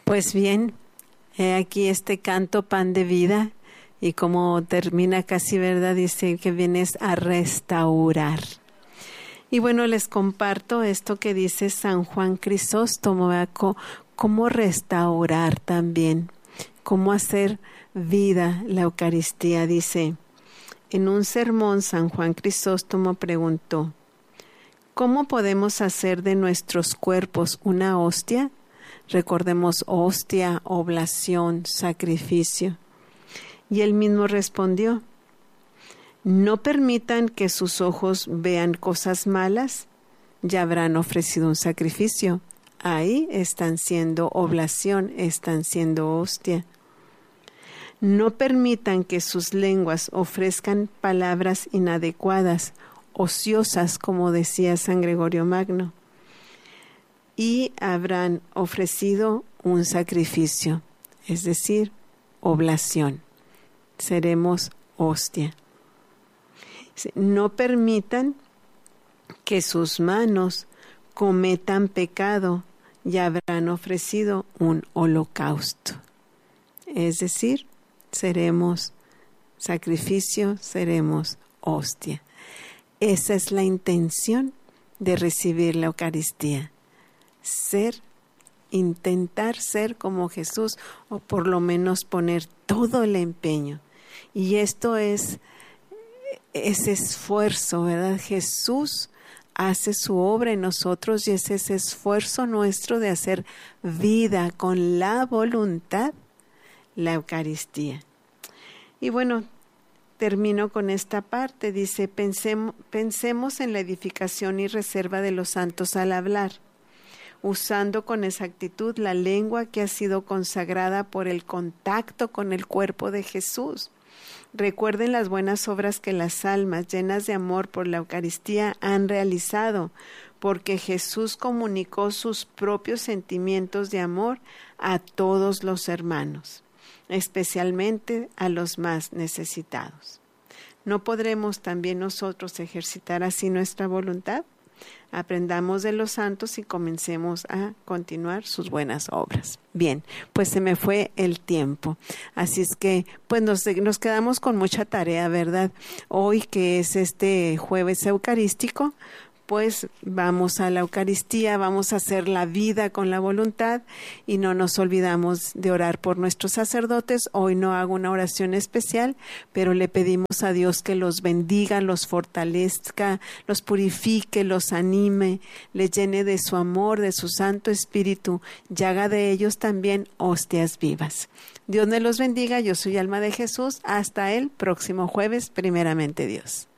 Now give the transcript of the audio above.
Pues bien, he aquí este canto Pan de Vida, y como termina casi, ¿verdad? Dice que vienes a restaurar. Y bueno, les comparto esto que dice San Juan Crisóstomo, ¿verdad? Cómo restaurar también, cómo hacer vida la Eucaristía. Dice, en un sermón San Juan Crisóstomo preguntó, ¿cómo podemos hacer de nuestros cuerpos una hostia? Recordemos hostia, oblación, sacrificio. Y él mismo respondió, no permitan que sus ojos vean cosas malas, ya habrán ofrecido un sacrificio. Ahí están siendo oblación, están siendo hostia. No permitan que sus lenguas ofrezcan palabras inadecuadas, ociosas, como decía San Gregorio Magno. Y habrán ofrecido un sacrificio, es decir, oblación. Seremos hostia. No permitan que sus manos cometan pecado, y habrán ofrecido un holocausto. Es decir, seremos sacrificio, seremos hostia. Esa es la intención de recibir la Eucaristía. Intentar ser como Jesús, o por lo menos poner todo el empeño. Y esto es ese esfuerzo, ¿verdad? Jesús hace su obra en nosotros y es ese esfuerzo nuestro de hacer vida con la voluntad la Eucaristía. Y bueno, termino con esta parte. Dice, pensemos en la edificación y reserva de los santos al hablar, usando con exactitud la lengua que ha sido consagrada por el contacto con el cuerpo de Jesús. Recuerden las buenas obras que las almas llenas de amor por la Eucaristía han realizado, porque Jesús comunicó sus propios sentimientos de amor a todos los hermanos, especialmente a los más necesitados. ¿No podremos también nosotros ejercitar así nuestra voluntad? Aprendamos de los santos y comencemos a continuar sus buenas obras. Bien, pues se me fue el tiempo. Así es que pues nos quedamos con mucha tarea, ¿verdad? Hoy que es este jueves eucarístico, pues vamos a la Eucaristía, vamos a hacer la vida con la voluntad y no nos olvidamos de orar por nuestros sacerdotes. Hoy no hago una oración especial, pero le pedimos a Dios que los bendiga, los fortalezca, los purifique, los anime, les llene de su amor, de su Santo Espíritu y haga de ellos también hostias vivas. Dios me los bendiga, yo soy Alma de Jesús, hasta el próximo jueves, primeramente Dios.